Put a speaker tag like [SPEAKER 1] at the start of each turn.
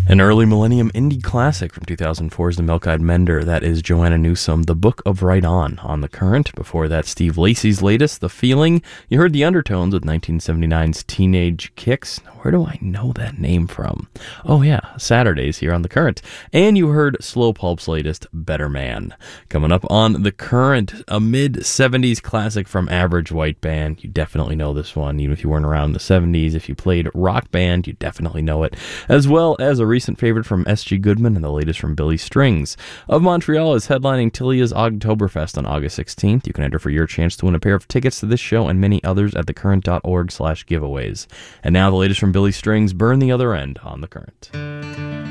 [SPEAKER 1] An early millennium indie classic from 2004's The Milk-Eyed Mender. That is Joanna Newsom, The Book of Right On The Current. Before that, Steve Lacy's latest, The Feeling. You heard the Undertones with 1979's Teenage Kicks. Where do I know that name from? Oh yeah, Saturdays here on The Current. And you heard Slow Pulp's latest, Better Man. Coming up on The Current, a mid-70s classic from Average White Band. You definitely know this one, even if you weren't around in the 70s. If you played Rock Band, you definitely know it. As well as a recent favorite from S.G. Goodman and the latest from Billy Strings. Of Montreal is headlining Tilia's Ogtoberfest on August 16th. You can enter for your chance to win a pair of tickets to this show and many others at thecurrent.org/giveaways. And now the latest from Billy Strings, Burn the Other End on The Current.